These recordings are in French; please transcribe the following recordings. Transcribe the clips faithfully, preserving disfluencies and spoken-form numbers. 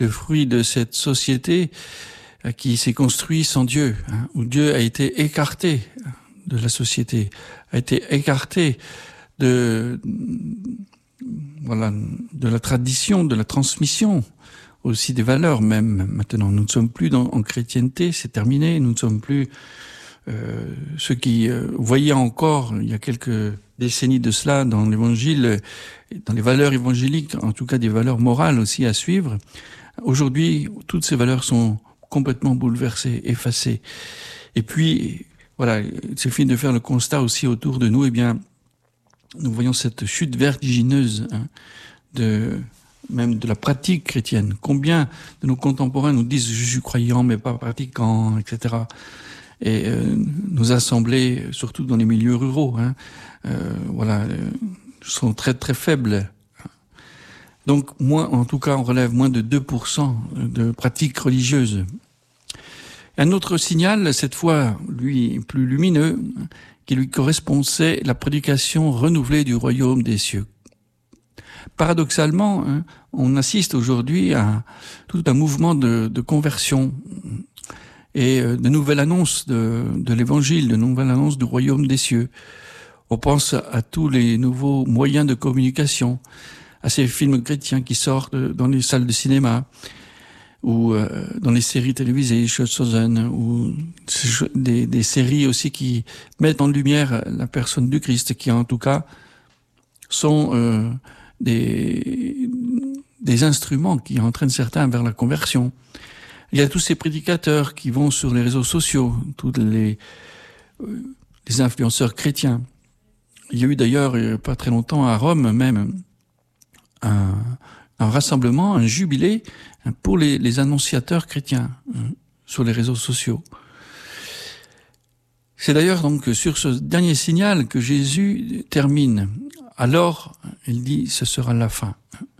le fruit de cette société qui s'est construite sans Dieu, hein, où Dieu a été écarté de la société, a été écarté de, voilà, de la tradition, de la transmission, aussi des valeurs même. Maintenant, nous ne sommes plus dans, en chrétienté, c'est terminé. Nous ne sommes plus euh, ceux qui euh, voyaient encore, il y a quelques décennies de cela, dans l'Évangile, dans les valeurs évangéliques, en tout cas des valeurs morales aussi à suivre. Aujourd'hui, toutes ces valeurs sont complètement bouleversées, effacées. Et puis, voilà, il suffit de faire le constat aussi autour de nous, eh bien, nous voyons cette chute vertigineuse hein, de même de la pratique chrétienne. Combien de nos contemporains nous disent « je suis croyant mais pas pratiquant », et cetera. Et euh, nos assemblées, surtout dans les milieux ruraux, hein, euh, voilà, euh, sont très très faibles. Donc, moins, en tout cas, on relève moins de deux pour cent de pratiques religieuses. Un autre signal, cette fois, lui, plus lumineux, qui lui correspond, c'est la prédication renouvelée du royaume des cieux. Paradoxalement, hein, on assiste aujourd'hui à tout un mouvement de, de conversion et de nouvelles annonces de, de l'évangile, de nouvelles annonces du royaume des cieux. On pense à tous les nouveaux moyens de communication, à ces films chrétiens qui sortent dans les salles de cinéma, ou euh, dans les séries télévisées, Chosen, ou des, des séries aussi qui mettent en lumière la personne du Christ, qui en tout cas sont euh, des, des instruments qui entraînent certains vers la conversion. Il y a tous ces prédicateurs qui vont sur les réseaux sociaux, tous les, euh, les influenceurs chrétiens. Il y a eu d'ailleurs, il y a pas très longtemps, à Rome même, un, un rassemblement, un jubilé pour les, les annonciateurs chrétiens hein, sur les réseaux sociaux. C'est d'ailleurs donc sur ce dernier signal que Jésus termine. Alors, il dit, ce sera la fin.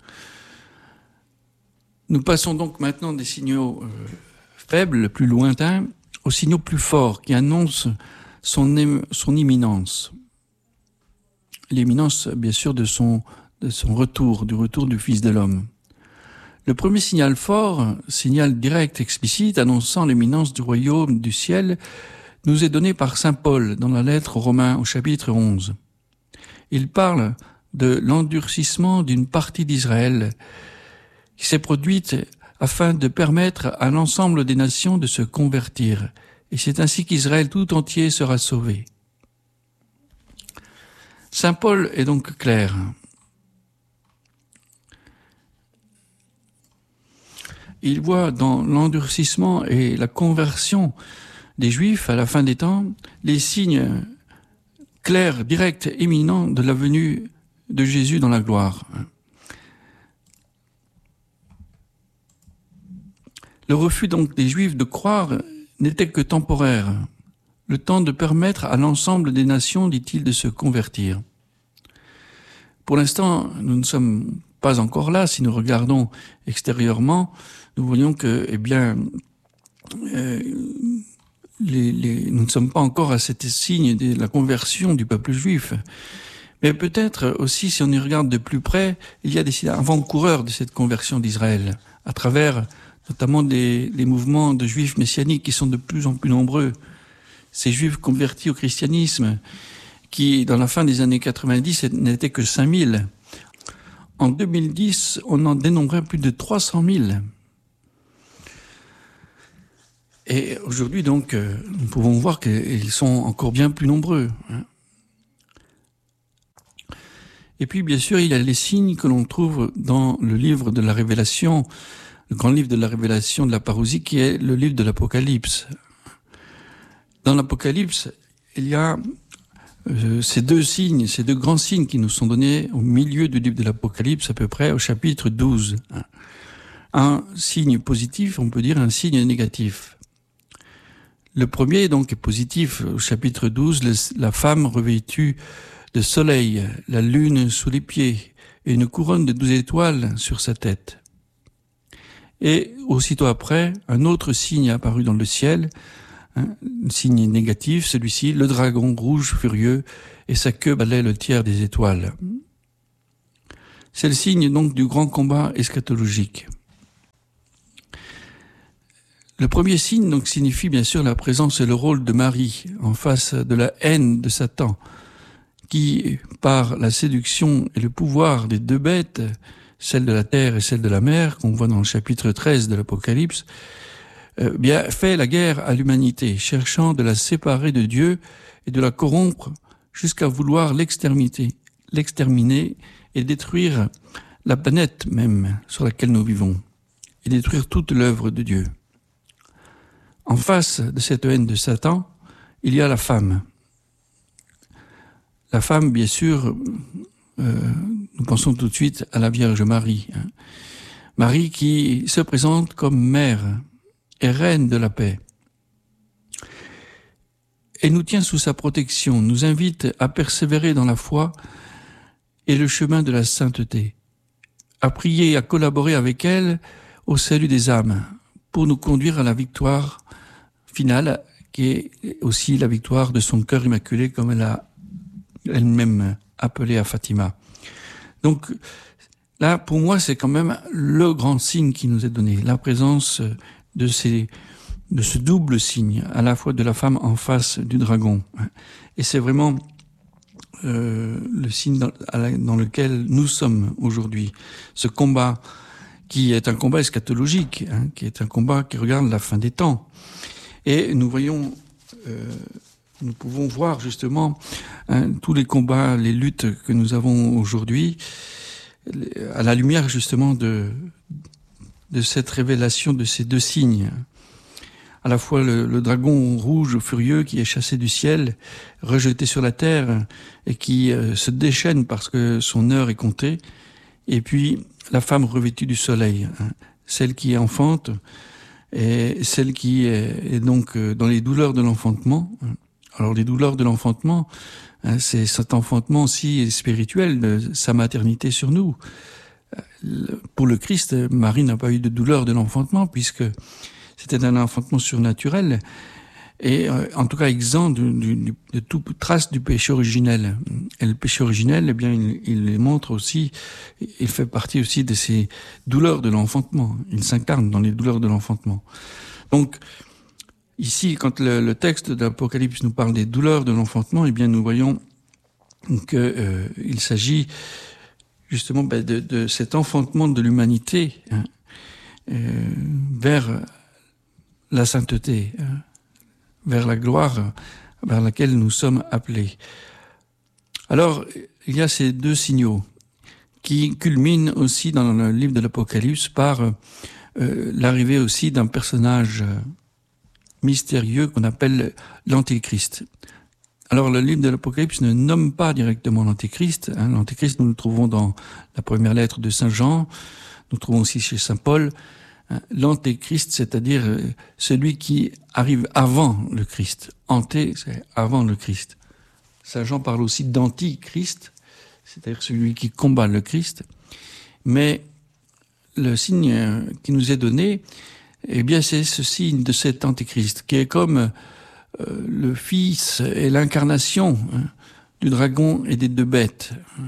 Nous passons donc maintenant des signaux euh, faibles, plus lointains, aux signaux plus forts qui annoncent son, son imminence. L'imminence, bien sûr, de son, de son retour, du retour du Fils de l'homme. Le premier signal fort, signal direct, explicite, annonçant l'imminence du royaume du ciel, nous est donné par saint Paul dans la lettre aux Romains au chapitre onze. Il parle de l'endurcissement d'une partie d'Israël qui s'est produite afin de permettre à l'ensemble des nations de se convertir. Et c'est ainsi qu'Israël tout entier sera sauvé. Saint Paul est donc clair. Il voit dans l'endurcissement et la conversion des Juifs à la fin des temps les signes clairs, directs, éminents de la venue de Jésus dans la gloire. Le refus donc des Juifs de croire n'était que temporaire, le temps de permettre à l'ensemble des nations, dit-il, de se convertir. Pour l'instant, nous ne sommes pas encore là. Si nous regardons extérieurement, nous voyons que, eh bien, euh, les, les, nous ne sommes pas encore à cet signe de la conversion du peuple juif. Mais peut-être aussi, si on y regarde de plus près, il y a des avant-coureurs de cette conversion d'Israël, à travers notamment des, les mouvements de juifs messianiques qui sont de plus en plus nombreux. Ces juifs convertis au christianisme, qui, dans la fin des années quatre-vingt-dix, n'étaient que cinq mille. En deux mille dix, on en dénombrait plus de trois cent mille. Et aujourd'hui, donc, nous pouvons voir qu'ils sont encore bien plus nombreux. Et puis, bien sûr, il y a les signes que l'on trouve dans le livre de la Révélation, le grand livre de la Révélation de la parousie, qui est le livre de l'Apocalypse. Dans l'Apocalypse, il y a euh, ces deux signes, ces deux grands signes qui nous sont donnés au milieu du livre de l'Apocalypse, à peu près au chapitre douze. Un signe positif, on peut dire un signe négatif. Le premier, donc, est positif. Au chapitre douze, le, la femme revêtue de soleil, la lune sous les pieds et une couronne de douze étoiles sur sa tête. Et aussitôt après, un autre signe est apparu dans le ciel, hein, un signe négatif, celui-ci, le dragon rouge furieux, et sa queue balait le tiers des étoiles. C'est le signe donc du grand combat eschatologique. Le premier signe donc signifie bien sûr la présence et le rôle de Marie en face de la haine de Satan, qui, par la séduction et le pouvoir des deux bêtes, celle de la terre et celle de la mer, qu'on voit dans le chapitre treize de l'Apocalypse, euh, bien fait la guerre à l'humanité, cherchant de la séparer de Dieu et de la corrompre jusqu'à vouloir l'exterminer, l'exterminer et détruire la planète même sur laquelle nous vivons, et détruire toute l'œuvre de Dieu. En face de cette haine de Satan, il y a la femme. La femme, bien sûr, euh, nous pensons tout de suite à la Vierge Marie. Hein. Marie qui se présente comme mère et reine de la paix. Elle nous tient sous sa protection, nous invite à persévérer dans la foi et le chemin de la sainteté, à prier et à collaborer avec elle au salut des âmes, pour nous conduire à la victoire finale, qui est aussi la victoire de son cœur immaculé, comme elle a elle-même appelé à Fatima. Donc là, pour moi, c'est quand même le grand signe qui nous est donné, la présence de ces, de ce double signe, à la fois de la femme en face du dragon. Et c'est vraiment euh, le signe dans, dans lequel nous sommes aujourd'hui. Ce combat qui est un combat eschatologique, hein, qui est un combat qui regarde la fin des temps. Et nous voyons, euh, nous pouvons voir justement hein, tous les combats, les luttes que nous avons aujourd'hui, à la lumière justement de de cette révélation de ces deux signes. À la fois le, le dragon rouge furieux qui est chassé du ciel, rejeté sur la terre et qui euh, se déchaîne parce que son heure est comptée, et puis la femme revêtue du soleil, hein, celle qui enfante, et celle qui est donc dans les douleurs de l'enfantement. Alors les douleurs de l'enfantement, c'est cet enfantement aussi spirituel de sa maternité sur nous. Pour le Christ, Marie n'a pas eu de douleur de l'enfantement puisque c'était un enfantement surnaturel et en tout cas exempt de, de, de toute trace du péché originel. Et le péché originel, eh bien, il, il montre aussi, il fait partie aussi de ces douleurs de l'enfantement. Il s'incarne dans les douleurs de l'enfantement. Donc, ici, quand le, le texte d'Apocalypse nous parle des douleurs de l'enfantement, eh bien, nous voyons que euh, il s'agit justement ben, de, de cet enfantement de l'humanité hein, euh, vers la sainteté. Hein, vers la gloire vers laquelle nous sommes appelés. Alors, il y a ces deux signaux qui culminent aussi dans le livre de l'Apocalypse par euh, l'arrivée aussi d'un personnage mystérieux qu'on appelle l'Antéchrist. Alors, le livre de l'Apocalypse ne nomme pas directement l'Antéchrist. Hein. L'Antéchrist, nous le trouvons dans la première lettre de Saint Jean, nous le trouvons aussi chez Saint Paul. L'antéchrist, c'est-à-dire celui qui arrive avant le Christ. Anté, c'est avant le Christ. Saint Jean parle aussi d'antichrist, c'est-à-dire celui qui combat le Christ. Mais le signe qui nous est donné, eh bien, c'est ce signe de cet antéchrist, qui est comme euh, le fils et l'incarnation hein, du dragon et des deux bêtes.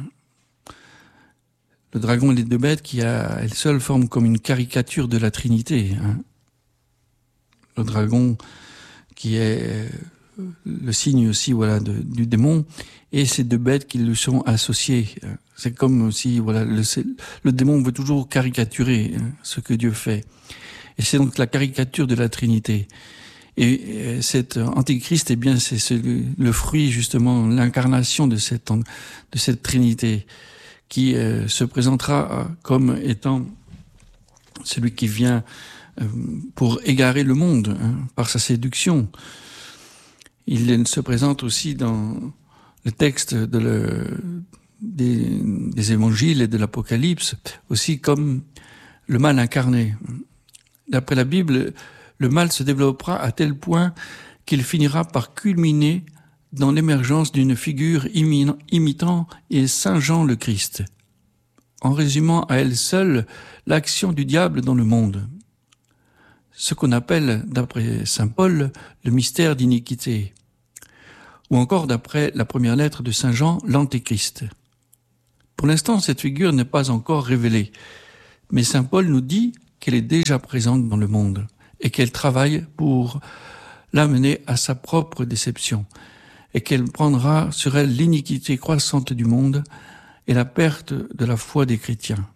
Le dragon et les deux bêtes qui, à elle seule, forment comme une caricature de la Trinité. Hein. Le dragon qui est le signe aussi voilà, de, du démon, et ces deux bêtes qui lui sont associées. C'est comme si voilà, le, le démon veut toujours caricaturer hein, ce que Dieu fait. Et c'est donc la caricature de la Trinité. Et, et cet antéchrist, eh bien, c'est ce, le fruit, justement, l'incarnation de cette, de cette Trinité, qui euh, se présentera euh, comme étant celui qui vient euh, pour égarer le monde hein, par sa séduction. Il se présente aussi dans le texte de le, des, des évangiles et de l'Apocalypse aussi comme le mal incarné. D'après la Bible, le mal se développera à tel point qu'il finira par culminer dans l'émergence d'une figure imitant et singeant le Christ, en résumant à elle seule l'action du diable dans le monde. Ce qu'on appelle, d'après saint Paul, le mystère d'iniquité, ou encore d'après la première lettre de saint Jean, l'antéchrist. Pour l'instant, cette figure n'est pas encore révélée, mais saint Paul nous dit qu'elle est déjà présente dans le monde. et qu'elle travaille pour l'amener à sa propre déception, et qu'elle prendra sur elle l'iniquité croissante du monde et la perte de la foi des chrétiens.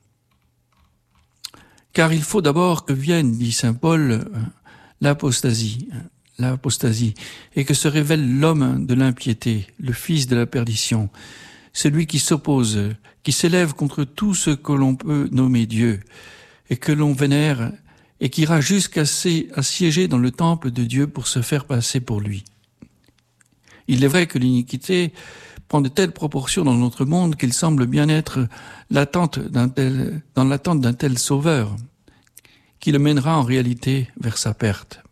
Car il faut d'abord que vienne, dit saint Paul, l'apostasie, l'apostasie, et que se révèle l'homme de l'impiété, le fils de la perdition, celui qui s'oppose, qui s'élève contre tout ce que l'on peut nommer Dieu, et que l'on vénère, et qui ira jusqu'à siéger dans le temple de Dieu pour se faire passer pour lui. Il est vrai que l'iniquité prend de telles proportions dans notre monde qu'il semble bien être l'attente d'un tel, dans l'attente d'un tel sauveur, qui le mènera en réalité vers sa perte.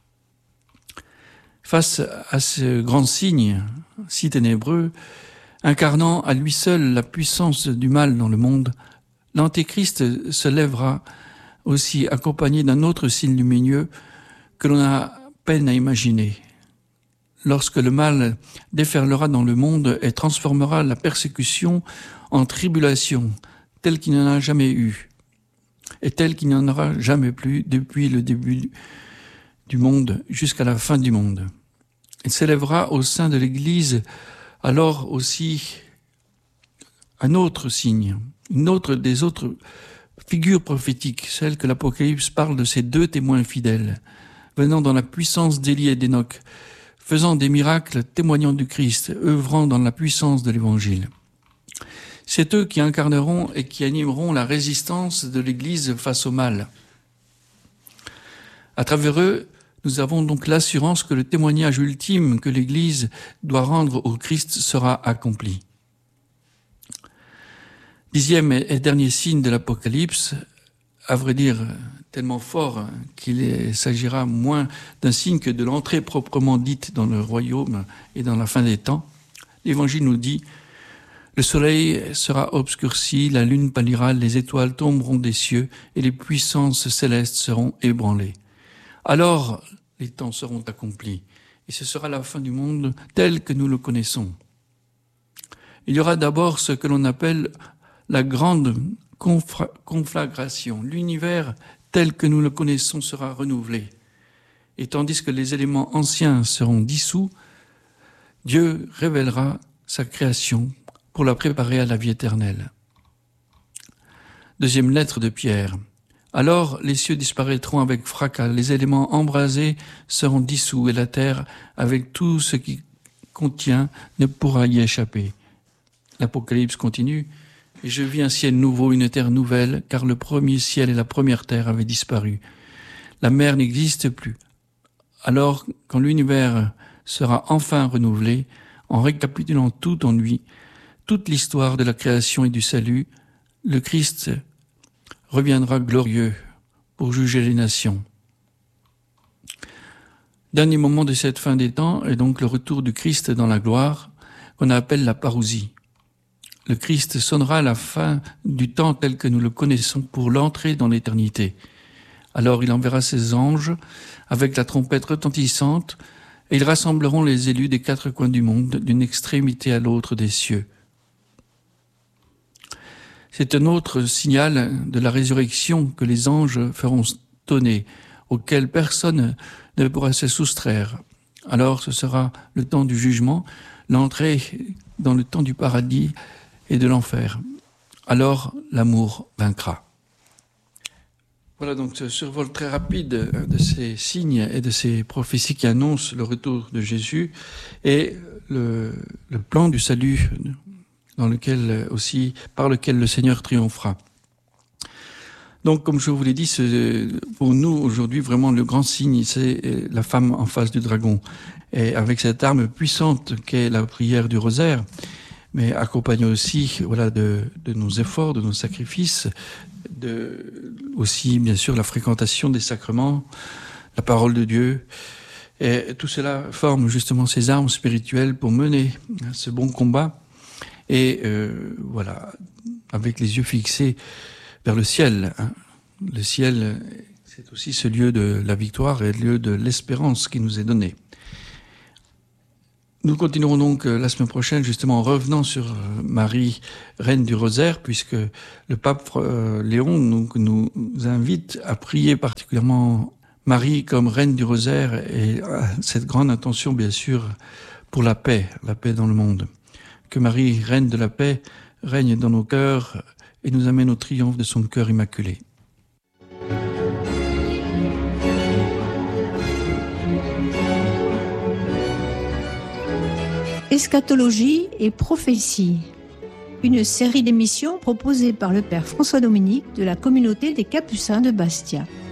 Face à ce grand signe si ténébreux, incarnant à lui seul la puissance du mal dans le monde, l'Antéchrist se lèvera aussi accompagné d'un autre signe lumineux que l'on a peine à imaginer. Lorsque le mal déferlera dans le monde et transformera la persécution en tribulation, telle qu'il n'y en a jamais eu, et telle qu'il n'y en aura jamais plus depuis le début du monde jusqu'à la fin du monde. Il s'élèvera au sein de l'Église alors aussi un autre signe, une autre des autres figures prophétiques, celle que l'Apocalypse parle de ces deux témoins fidèles, venant dans la puissance d'Élie et d'Énoch, faisant des miracles, témoignant du Christ, œuvrant dans la puissance de l'Évangile. C'est eux qui incarneront et qui animeront la résistance de l'Église face au mal. À travers eux, nous avons donc l'assurance que le témoignage ultime que l'Église doit rendre au Christ sera accompli. Dixième et dernier signe de l'Apocalypse, à vrai dire tellement fort qu'il s'agira moins d'un signe que de l'entrée proprement dite dans le royaume et dans la fin des temps. L'Évangile nous dit « Le soleil sera obscurci, la lune pâlira, les étoiles tomberont des cieux et les puissances célestes seront ébranlées. Alors les temps seront accomplis et ce sera la fin du monde tel que nous le connaissons. Il y aura d'abord ce que l'on appelle la grande confra- conflagration. L'univers tel que nous le connaissons sera renouvelé. Et tandis que les éléments anciens seront dissous, Dieu révélera sa création pour la préparer à la vie éternelle. Deuxième lettre de Pierre. Alors les cieux disparaîtront avec fracas, les éléments embrasés seront dissous et la terre, avec tout ce qui contient, ne pourra y échapper. L'Apocalypse continue. Et je vis un ciel nouveau, une terre nouvelle, car le premier ciel et la première terre avaient disparu. La mer n'existe plus. Alors, quand l'univers sera enfin renouvelé, en récapitulant tout en lui, toute l'histoire de la création et du salut, le Christ reviendra glorieux pour juger les nations. Dernier moment de cette fin des temps est donc le retour du Christ dans la gloire, qu'on appelle la parousie. Le Christ sonnera à la fin du temps tel que nous le connaissons pour l'entrée dans l'éternité. Alors il enverra ses anges avec la trompette retentissante et ils rassembleront les élus des quatre coins du monde, d'une extrémité à l'autre des cieux. C'est un autre signal de la résurrection que les anges feront tonner, auquel personne ne pourra se soustraire. Alors ce sera le temps du jugement, l'entrée dans le temps du paradis et de l'enfer. Alors l'amour vaincra. Voilà donc ce survol très rapide de ces signes et de ces prophéties qui annoncent le retour de Jésus et le, le plan du salut dans lequel aussi, par lequel le Seigneur triomphera. Donc, comme je vous l'ai dit, c'est, pour nous aujourd'hui vraiment le grand signe, c'est la femme en face du dragon, et avec cette arme puissante qu'est la prière du rosaire, mais accompagnée aussi, voilà, de, de nos efforts, de nos sacrifices, de aussi bien sûr la fréquentation des sacrements, la parole de Dieu, et tout cela forme justement ces armes spirituelles pour mener ce bon combat. Et euh, voilà, avec les yeux fixés vers le ciel. Hein. Le ciel, c'est aussi ce lieu de la victoire et le lieu de l'espérance qui nous est donné. Nous continuerons donc la semaine prochaine, justement, en revenant sur Marie, reine du rosaire, puisque le pape euh, Léon nous, nous invite à prier particulièrement Marie comme reine du rosaire et cette grande intention, bien sûr, pour la paix, la paix dans le monde. Que Marie, reine de la paix, règne dans nos cœurs et nous amène au triomphe de son cœur immaculé. Eschatologie et prophétie, une série d'émissions proposée par le Père François Dominique de la communauté des Capucins de Bastia.